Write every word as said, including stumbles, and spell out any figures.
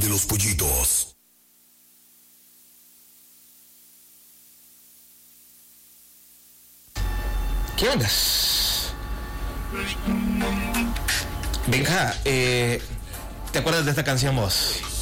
de los pollitos. ¿Qué onda? Venga, eh, ¿te acuerdas de esta canción vos?